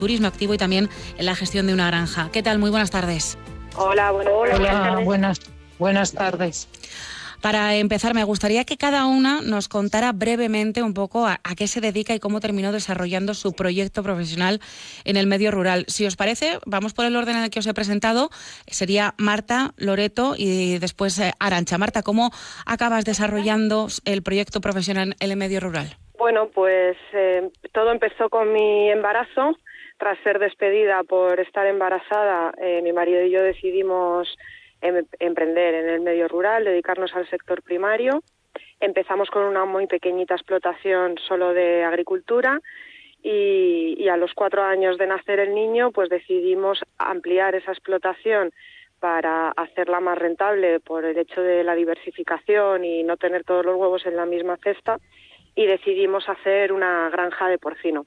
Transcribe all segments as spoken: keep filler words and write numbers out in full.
turismo activo y también en la gestión de una granja. ¿Qué tal? Muy buenas tardes. Hola, bueno, hola, Hola, buenas tardes. buenas, buenas tardes. Para empezar, me gustaría que cada una nos contara brevemente un poco a, a qué se dedica y cómo terminó desarrollando su proyecto profesional en el medio rural. Si os parece, vamos por el orden en el que os he presentado. Sería Marta, Loreto y después eh, Arantxa. Marta, ¿cómo acabas desarrollando el proyecto profesional en el medio rural? Bueno, pues eh, todo empezó con mi embarazo. Tras ser despedida por estar embarazada, eh, mi marido y yo decidimos em- emprender en el medio rural, dedicarnos al sector primario. Empezamos con una muy pequeñita explotación solo de agricultura y, y a los cuatro años de nacer el niño, pues decidimos ampliar esa explotación para hacerla más rentable por el hecho de la diversificación y no tener todos los huevos en la misma cesta, y decidimos hacer una granja de porcino.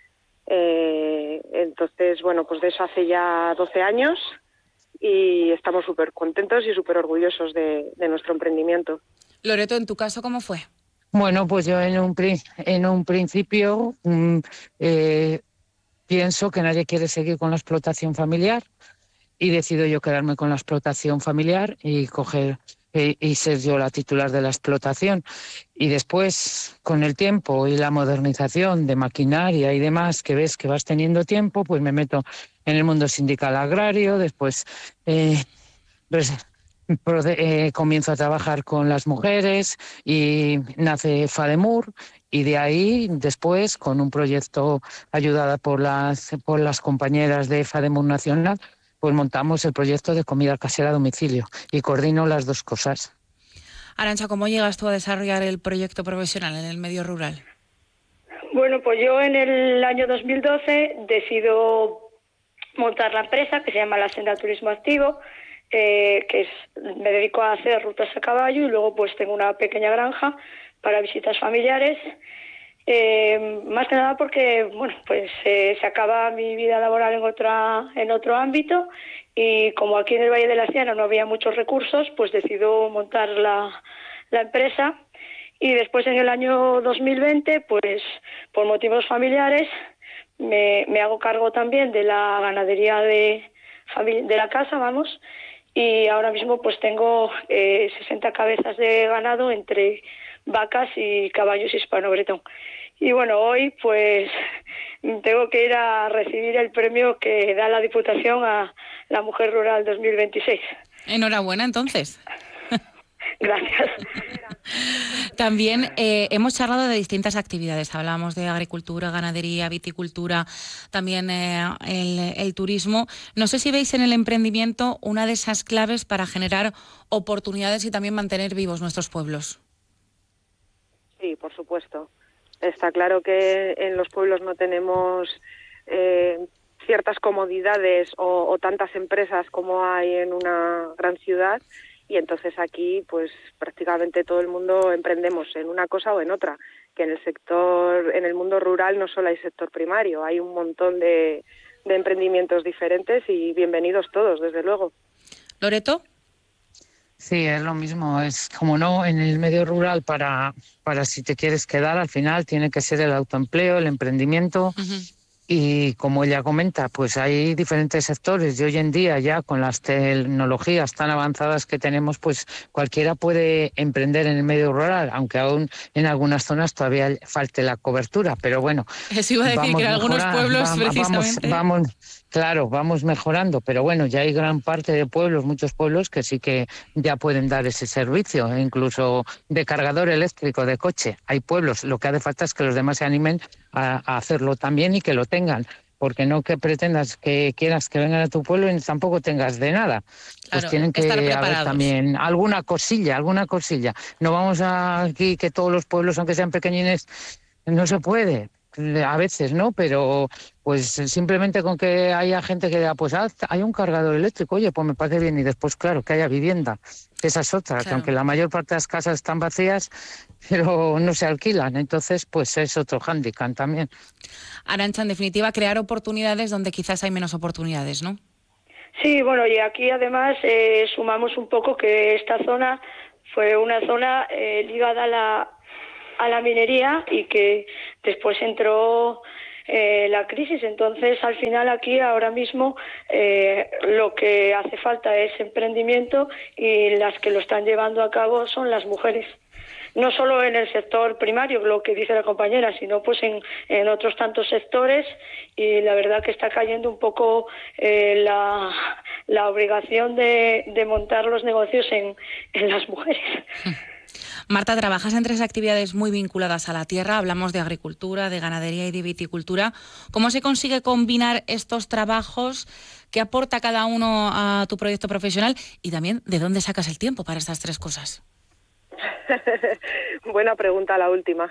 Eh, entonces, bueno, pues de eso hace ya doce años y estamos súper contentos y súper orgullosos de, de nuestro emprendimiento. Loreto, ¿en tu caso cómo fue? Bueno, pues yo en un, pri- en un principio mm, eh, pienso que nadie quiere seguir con la explotación familiar y decido yo quedarme con la explotación familiar y coger eh, y ser yo la titular de la explotación. Y después, con el tiempo y la modernización de maquinaria y demás, que ves que vas teniendo tiempo, pues me meto en el mundo sindical agrario, después eh, res- prode- eh, comienzo a trabajar con las mujeres y nace FADEMUR, y de ahí después, con un proyecto ayudada por las, por las compañeras de FADEMUR Nacional, pues montamos el proyecto de comida casera a domicilio y coordino las dos cosas. Arantxa, ¿cómo llegas tú a desarrollar el proyecto profesional en el medio rural? Bueno, pues yo en el año dos mil doce decido montar la empresa que se llama La Senda Turismo Activo, eh, que es, me dedico a hacer rutas a caballo y luego pues tengo una pequeña granja para visitas familiares. Eh, más que nada porque, bueno, pues eh, se acaba mi vida laboral en otra, en otro ámbito, y como aquí en el Valle de la Siana no había muchos recursos, pues decido montar la, la empresa. Y después en el año dos mil veinte, pues por motivos familiares, me, me hago cargo también de la ganadería de, de la casa, vamos, y ahora mismo pues tengo eh, sesenta cabezas de ganado entre vacas y caballos hispano-bretón. Y bueno, hoy pues tengo que ir a recibir el premio que da la Diputación a la Mujer Rural dos mil veintiséis. Enhorabuena, entonces. Gracias. También eh, hemos charlado de distintas actividades. Hablamos de agricultura, ganadería, viticultura, también eh, el, el turismo. No sé si veis en el emprendimiento una de esas claves para generar oportunidades y también mantener vivos nuestros pueblos. Sí, por supuesto. Está claro que en los pueblos no tenemos eh, ciertas comodidades o, o tantas empresas como hay en una gran ciudad, y entonces aquí pues prácticamente todo el mundo emprendemos en una cosa o en otra, que en el sector, en el mundo rural no solo hay sector primario, hay un montón de, de emprendimientos diferentes y bienvenidos todos, desde luego. ¿Loreto? Sí, es lo mismo, es como no, en el medio rural para, para si te quieres quedar, al final tiene que ser el autoempleo, el emprendimiento. Uh-huh. Y como ella comenta, pues hay diferentes sectores y hoy en día ya con las tecnologías tan avanzadas que tenemos, pues cualquiera puede emprender en el medio rural, aunque aún en algunas zonas todavía falte la cobertura, pero bueno. Eso iba a decir que en algunos pueblos vamos, precisamente. Vamos, vamos, claro, vamos mejorando, pero bueno, ya hay gran parte de pueblos, muchos pueblos que sí que ya pueden dar ese servicio, incluso de cargador eléctrico de coche. Hay pueblos, lo que hace falta es que los demás se animen a, a hacerlo también y que lo tengan, porque no que pretendas que quieras que vengan a tu pueblo y tampoco tengas de nada. Pues claro, tienen que haber también alguna cosilla, alguna cosilla. No vamos a aquí que todos los pueblos, aunque sean pequeñines, no se puede. A veces, ¿no? Pero pues simplemente con que haya gente que diga, pues ah, hay un cargador eléctrico, oye, pues me parece bien. Y después, claro, que haya vivienda. Esa es otra, claro. Que aunque la mayor parte de las casas están vacías, pero no se alquilan. Entonces, pues es otro hándicap también. Arantxa, en definitiva, crear oportunidades donde quizás hay menos oportunidades, ¿no? Sí, bueno, y aquí además eh, sumamos un poco que esta zona fue una zona eh, ligada a la... a la minería y que después entró eh, la crisis. Entonces, al final aquí ahora mismo eh, lo que hace falta es emprendimiento y las que lo están llevando a cabo son las mujeres. No solo en el sector primario, lo que dice la compañera, sino pues en, en otros tantos sectores, y la verdad que está cayendo un poco eh, la, la obligación de, de montar los negocios en, en las mujeres. Marta, trabajas en tres actividades muy vinculadas a la tierra. Hablamos de agricultura, de ganadería y de viticultura. ¿Cómo se consigue combinar estos trabajos? ¿Qué aporta cada uno a tu proyecto profesional? Y también, ¿de dónde sacas el tiempo para estas tres cosas? Buena pregunta la última.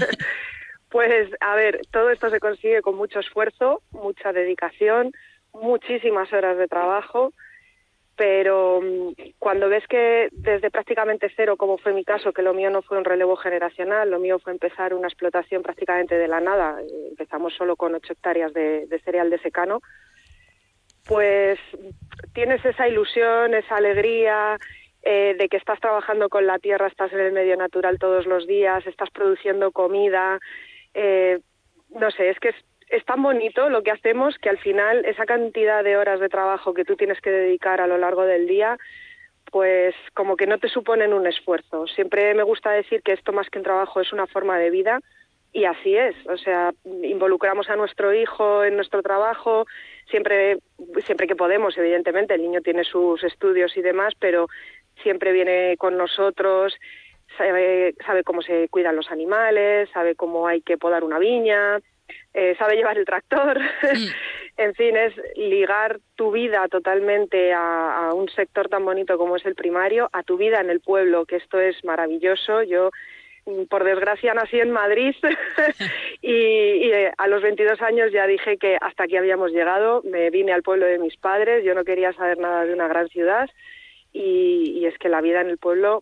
Pues, a ver, todo esto se consigue con mucho esfuerzo, mucha dedicación, muchísimas horas de trabajo, pero cuando ves que desde prácticamente cero, como fue mi caso, que lo mío no fue un relevo generacional, lo mío fue empezar una explotación prácticamente de la nada, empezamos solo con ocho hectáreas de, de cereal de secano, pues tienes esa ilusión, esa alegría eh, de que estás trabajando con la tierra, estás en el medio natural todos los días, estás produciendo comida, eh, no sé, es que es Es tan bonito lo que hacemos que al final esa cantidad de horas de trabajo que tú tienes que dedicar a lo largo del día, pues como que no te suponen un esfuerzo. Siempre me gusta decir que esto más que un trabajo es una forma de vida y así es. O sea, involucramos a nuestro hijo en nuestro trabajo, siempre, siempre que podemos, evidentemente. El niño tiene sus estudios y demás, pero siempre viene con nosotros, sabe, sabe cómo se cuidan los animales, sabe cómo hay que podar una viña, Eh, sabe llevar el tractor. Mm. En fin, es ligar tu vida totalmente a, a un sector tan bonito como es el primario, a tu vida en el pueblo, que esto es maravilloso. Yo, por desgracia, nací en Madrid y, y a los veintidós años ya dije que hasta aquí habíamos llegado. Me vine al pueblo de mis padres, yo no quería saber nada de una gran ciudad y, y es que la vida en el pueblo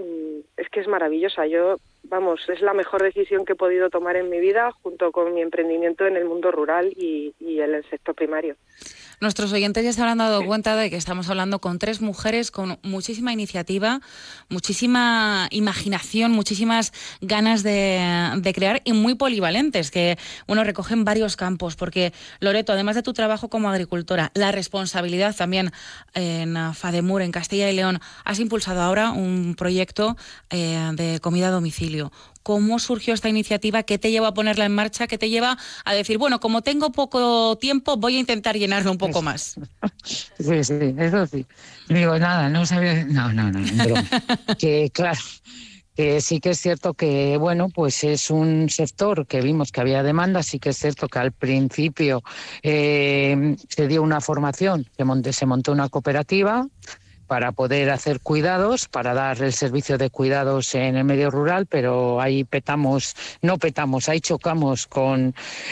es que es maravillosa. Yo, vamos, es la mejor decisión que he podido tomar en mi vida junto con mi emprendimiento en el mundo rural y, y en el sector primario. Nuestros oyentes ya se habrán dado cuenta de que estamos hablando con tres mujeres con muchísima iniciativa, muchísima imaginación, muchísimas ganas de, de crear y muy polivalentes, que bueno, recogen varios campos, porque Loreto, además de tu trabajo como agricultora, la responsabilidad también en Fademur, en Castilla y León, has impulsado ahora un proyecto eh, de comida a domicilio. ¿Cómo surgió esta iniciativa? ¿Qué te lleva a ponerla en marcha? ¿Qué te lleva a decir, bueno, como tengo poco tiempo, voy a intentar llenarlo un poco más? Sí, sí, eso sí. Digo, nada, no sabía... No, no, no, no. Que claro, que sí que es cierto que, bueno, pues es un sector que vimos que había demanda, sí que es cierto que al principio eh, se dio una formación, se montó, se montó una cooperativa para poder hacer cuidados, para dar el servicio de cuidados en el medio rural, pero ahí petamos, no petamos, ahí chocamos con,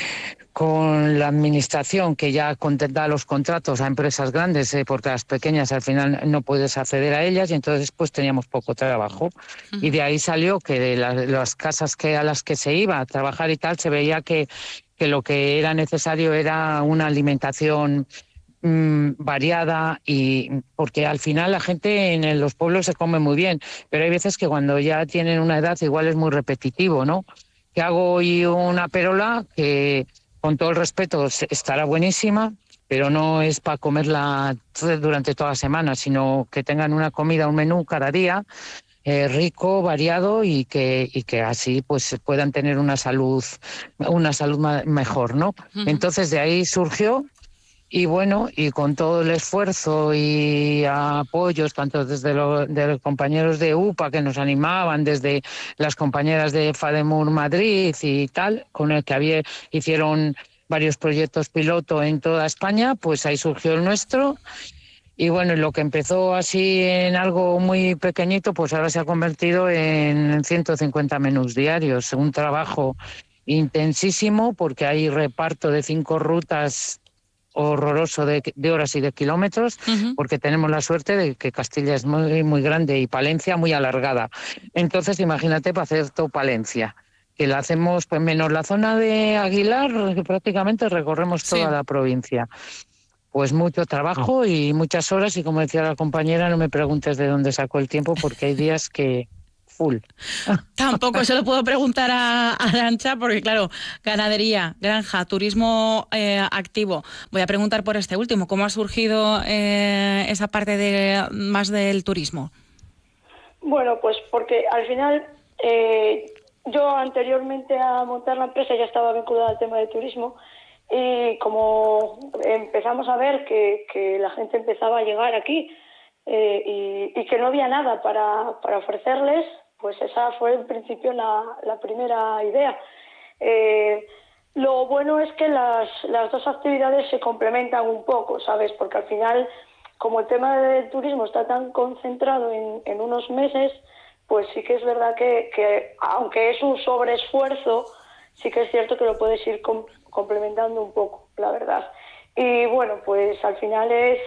con la administración que ya da los contratos a empresas grandes, eh, porque las pequeñas al final no puedes acceder a ellas y entonces pues teníamos poco trabajo. Uh-huh. Y de ahí salió que de la, las casas que a las que se iba a trabajar y tal, se veía que, que lo que era necesario era una alimentación variada, y porque al final la gente en los pueblos se come muy bien, pero hay veces que cuando ya tienen una edad igual es muy repetitivo, ¿no? Que hago hoy una perola que con todo el respeto estará buenísima, pero no es para comerla durante toda la semana, sino que tengan una comida, un menú cada día eh, rico, variado y que y que así pues puedan tener una salud una salud mejor, ¿no? Uh-huh. Entonces de ahí surgió. Y bueno, y con todo el esfuerzo y apoyos, tanto desde los, de los compañeros de U P A que nos animaban, desde las compañeras de Fademur Madrid y tal, con el que había, hicieron varios proyectos piloto en toda España, pues ahí surgió el nuestro. Y bueno, lo que empezó así en algo muy pequeñito, pues ahora se ha convertido en ciento cincuenta menús diarios. Un trabajo intensísimo porque hay reparto de cinco rutas horroroso de, de horas y de kilómetros, uh-huh. porque tenemos la suerte de que Castilla es muy, muy grande y Palencia muy alargada. Entonces, imagínate para hacer todo Palencia, que la hacemos pues menos la zona de Aguilar, que prácticamente recorremos toda sí. la provincia. Pues mucho trabajo y muchas horas, y como decía la compañera, no me preguntes de dónde sacó el tiempo, porque hay días que full. Tampoco se lo puedo preguntar a Arantxa, porque claro, ganadería, granja, turismo eh, activo. Voy a preguntar por este último. ¿Cómo ha surgido eh, esa parte de más del turismo? Bueno, pues porque al final eh, yo anteriormente a montar la empresa ya estaba vinculada al tema del turismo y como empezamos a ver que, que la gente empezaba a llegar aquí eh, y, y que no había nada para, para ofrecerles, pues esa fue en principio la, la primera idea. Eh, lo bueno es que las, las dos actividades se complementan un poco, ¿sabes? Porque al final, como el tema del turismo está tan concentrado en, en unos meses, pues sí que es verdad que, que aunque es un sobreesfuerzo, sí que es cierto que lo puedes ir com- complementando un poco, la verdad. Y bueno, pues al final es,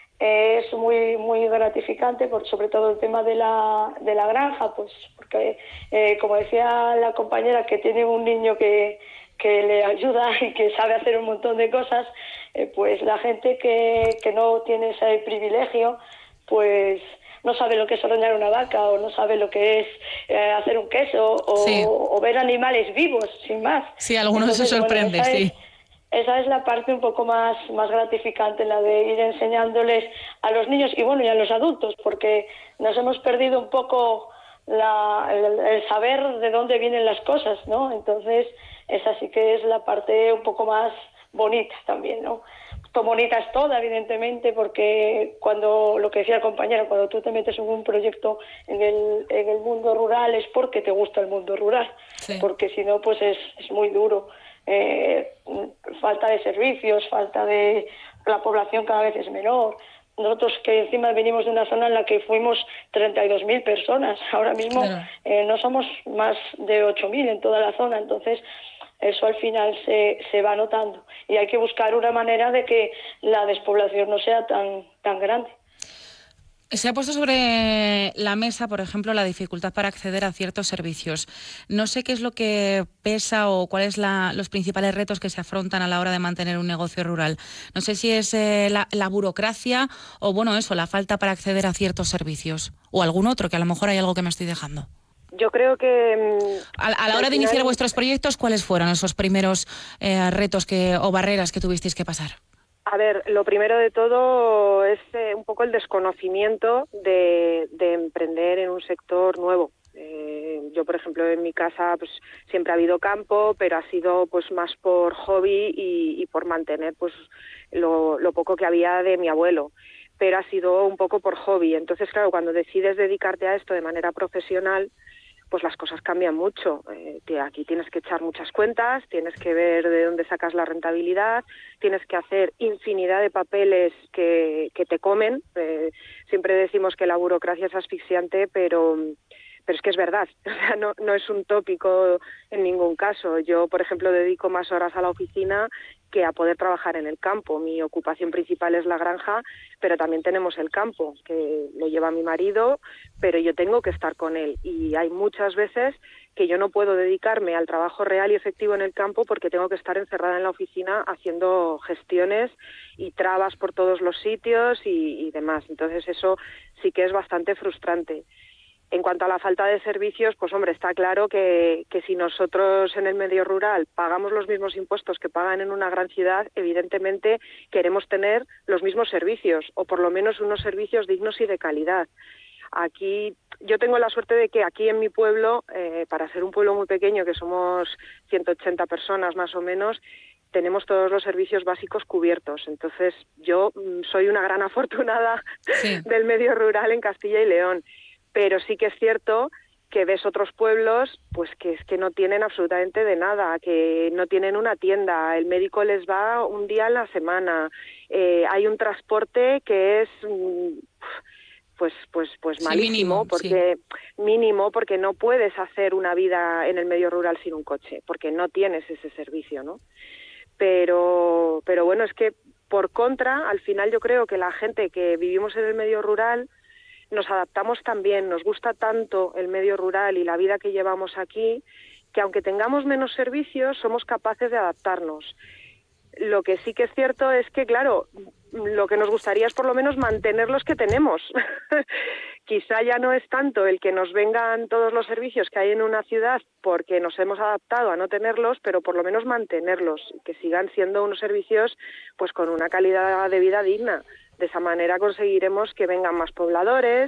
es muy muy gratificante, por, sobre todo el tema de la, de la granja, pues porque, eh, como decía la compañera, que tiene un niño que, que le ayuda y que sabe hacer un montón de cosas, eh, pues la gente que, que no tiene ese privilegio, pues no sabe lo que es ordeñar una vaca o no sabe lo que es eh, hacer un queso o, Sí. o ver animales vivos, sin más. Sí, algunos Entonces, se sorprende, bueno, esa sí. Es, esa es la parte un poco más, más gratificante, la de ir enseñándoles a los niños y bueno y a los adultos, porque nos hemos perdido un poco la, el, el saber de dónde vienen las cosas, ¿no? Entonces, esa sí que es la parte un poco más bonita también, ¿no? Todo bonita es toda, evidentemente, porque cuando, lo que decía el compañero, cuando tú te metes en un proyecto en el, en el mundo rural es porque te gusta el mundo rural, Sí. porque si no, pues es, es muy duro. Eh, falta de servicios, falta de... la población cada vez es menor. Nosotros que encima venimos de una zona en la que fuimos treinta y dos mil personas, ahora mismo Claro. eh, no somos más de ocho mil en toda la zona, entonces eso al final se, se va notando y hay que buscar una manera de que la despoblación no sea tan, tan grande. Se ha puesto sobre la mesa, por ejemplo, la dificultad para acceder a ciertos servicios. No sé qué es lo que pesa o cuáles son los principales retos que se afrontan a la hora de mantener un negocio rural. No sé si es eh, la, la burocracia o, bueno, eso, la falta para acceder a ciertos servicios. O algún otro, que a lo mejor hay algo que me estoy dejando. Yo creo que... A, a la hora de iniciar vuestros proyectos, ¿cuáles fueron esos primeros eh, retos que, o barreras que tuvisteis que pasar? A ver, lo primero de todo es eh, un poco el desconocimiento de, de emprender en un sector nuevo. Eh, yo, por ejemplo, en mi casa pues siempre ha habido campo, pero ha sido pues más por hobby y, y por mantener pues lo, lo poco que había de mi abuelo. Pero ha sido un poco por hobby. Entonces, claro, cuando decides dedicarte a esto de manera profesional, pues las cosas cambian mucho. Eh, aquí tienes que echar muchas cuentas, tienes que ver de dónde sacas la rentabilidad, tienes que hacer infinidad de papeles que, que te comen. Eh, siempre decimos que la burocracia es asfixiante, pero... pero es que es verdad, o sea, no, no es un tópico en ningún caso. Yo, por ejemplo, dedico más horas a la oficina que a poder trabajar en el campo. Mi ocupación principal es la granja, pero también tenemos el campo, que lo lleva mi marido, pero yo tengo que estar con él. Y hay muchas veces que yo no puedo dedicarme al trabajo real y efectivo en el campo porque tengo que estar encerrada en la oficina haciendo gestiones y trabas por todos los sitios y, y demás. Entonces eso sí que es bastante frustrante. En cuanto a la falta de servicios, pues hombre, está claro que, que si nosotros en el medio rural pagamos los mismos impuestos que pagan en una gran ciudad, evidentemente queremos tener los mismos servicios, o por lo menos unos servicios dignos y de calidad. Aquí, yo tengo la suerte de que aquí en mi pueblo, eh, para ser un pueblo muy pequeño, que somos ciento ochenta personas más o menos, tenemos todos los servicios básicos cubiertos. Entonces, yo mm, soy una gran afortunada sí. del medio rural en Castilla y León. Pero sí que es cierto que ves otros pueblos pues que es que no tienen absolutamente de nada, que no tienen una tienda, el médico les va un día a la semana, eh, hay un transporte que es pues pues pues sí, malísimo, mínimo, porque sí. mínimo porque no puedes hacer una vida en el medio rural sin un coche, porque no tienes ese servicio, ¿no? Pero pero bueno, es que por contra, al final yo creo que la gente que vivimos en el medio rural nos adaptamos también, nos gusta tanto el medio rural y la vida que llevamos aquí, que aunque tengamos menos servicios, somos capaces de adaptarnos. Lo que sí que es cierto es que, claro, lo que nos gustaría es por lo menos mantener los que tenemos. Quizá ya no es tanto el que nos vengan todos los servicios que hay en una ciudad porque nos hemos adaptado a no tenerlos, pero por lo menos mantenerlos, que sigan siendo unos servicios pues con una calidad de vida digna. De esa manera conseguiremos que vengan más pobladores,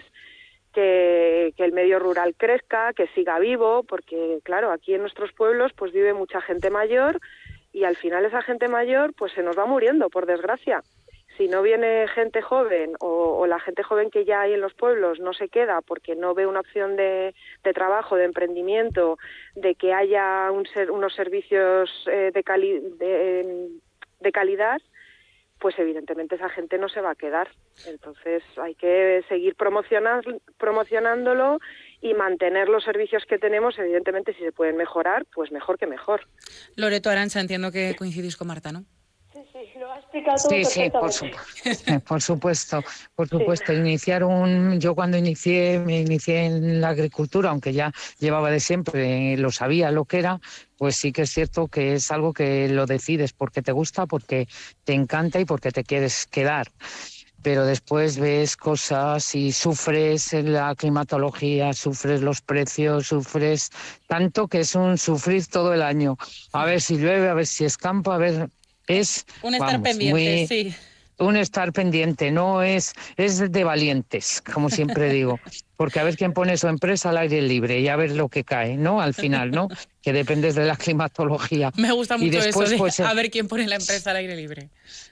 que, que el medio rural crezca, que siga vivo, porque claro, aquí en nuestros pueblos pues vive mucha gente mayor y al final esa gente mayor pues se nos va muriendo, por desgracia. Si no viene gente joven o, o la gente joven que ya hay en los pueblos no se queda porque no ve una opción de, de trabajo, de emprendimiento, de que haya un ser, unos servicios eh, de, cali, de, de calidad, pues evidentemente esa gente no se va a quedar. Entonces hay que seguir promocionar, promocionándolo y mantener los servicios que tenemos. Evidentemente, si se pueden mejorar, pues mejor que mejor. Loreto, Arantxa, entiendo que coincidís con Marta, ¿no? Sí, sí, lo ha explicado todo Sí, sí, por, perfectamente. su- por supuesto, por supuesto. Sí. Iniciar un, yo cuando inicié, me inicié en la agricultura, aunque ya llevaba de siempre, lo sabía lo que era, pues sí que es cierto que es algo que lo decides porque te gusta, porque te encanta y porque te quieres quedar. Pero después ves cosas y sufres la climatología, sufres los precios, sufres tanto que es un sufrir todo el año. A ver si llueve, a ver si escampa, a ver... Es Un estar vamos, pendiente, muy, sí. un estar pendiente, no es, es de valientes, como siempre digo, porque a ver quién pone su empresa al aire libre y a ver lo que cae, ¿no? Al final, ¿no? Que dependes de la climatología. Me gusta Y mucho después, eso, de pues, a ver quién pone la empresa al aire libre.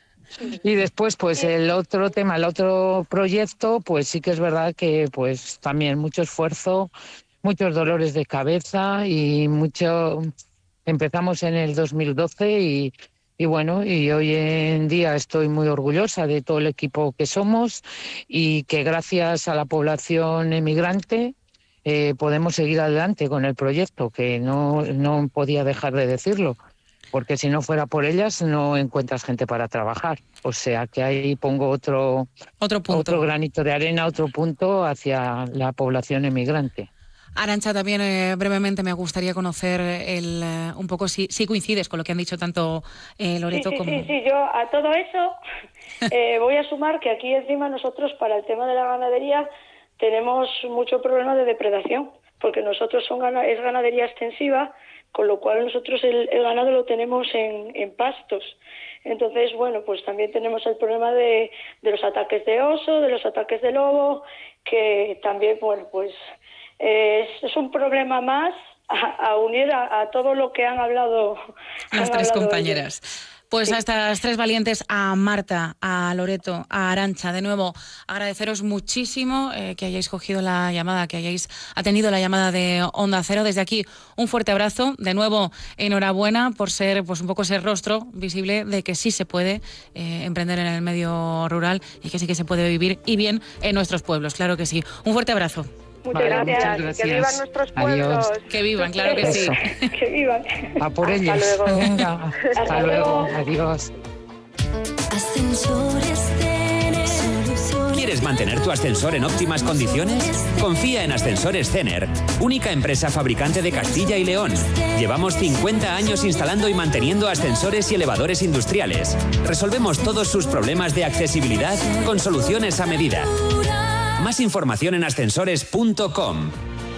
Y después, pues el otro tema, el otro proyecto, pues sí que es verdad que pues también mucho esfuerzo, muchos dolores de cabeza y mucho... Empezamos en el dos mil doce y... Y bueno, y hoy en día estoy muy orgullosa de todo el equipo que somos y que gracias a la población emigrante eh, podemos seguir adelante con el proyecto, que no, no podía dejar de decirlo, porque si no fuera por ellas no encuentras gente para trabajar. O sea que ahí pongo otro, Otro punto. otro granito de arena, otro punto hacia la población emigrante. Arantxa, también eh, brevemente me gustaría conocer el, eh, un poco si, si coincides con lo que han dicho tanto eh, Loreto sí, sí, como... Sí, sí, yo a todo eso eh, voy a sumar que aquí encima nosotros para el tema de la ganadería tenemos mucho problema de depredación, porque nosotros son es ganadería extensiva, con lo cual nosotros el, el ganado lo tenemos en, en pastos. Entonces, bueno, pues también tenemos el problema de, de los ataques de oso, de los ataques de lobo, que también, bueno, pues... Es, es un problema más a, a unir a, a todo lo que han hablado las han tres hablado compañeras. ellos. Pues Sí. a estas tres valientes, a Marta, a Loreto, a Arantxa, de nuevo agradeceros muchísimo eh, que hayáis cogido la llamada, que hayáis atendido la llamada de Onda Cero. Desde aquí un fuerte abrazo, de nuevo enhorabuena por ser pues un poco ese rostro visible de que sí se puede eh, emprender en el medio rural y que sí que se puede vivir y bien en nuestros pueblos, claro que sí. Un fuerte abrazo. Muchas, Vale, gracias. muchas gracias. Que vivan nuestros Adiós. pueblos. Que vivan, claro que sí. Eso. Que vivan. A por Hasta ellos. luego. Venga, hasta, Hasta luego. luego. Adiós. Ascensores Cener. Soluciones. ¿Quieres mantener tu ascensor en óptimas condiciones? Confía en Ascensores Cener, única empresa fabricante de Castilla y León. Llevamos cincuenta años instalando y manteniendo ascensores y elevadores industriales. Resolvemos todos sus problemas de accesibilidad con soluciones a medida. Más información en ascensores punto com.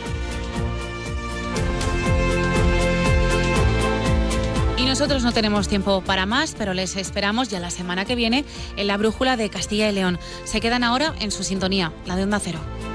Y nosotros no tenemos tiempo para más, pero les esperamos ya la semana que viene en la Brújula de Castilla y León. Se quedan ahora en su sintonía, la de Onda Cero.